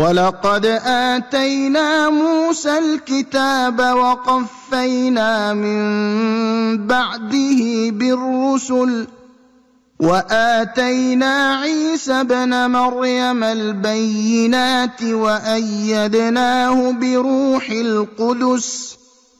وَلَقَدْ آتَيْنَا مُوسَى الْكِتَابَ وَقَفَّيْنَا مِن بَعْدِهِ بِالرُّسُلِ وَآتَيْنَا عِيسَى ابْنَ مَرْيَمَ الْبَيِّنَاتِ وَأَيَّدْنَاهُ بِرُوحِ الْقُدُسِ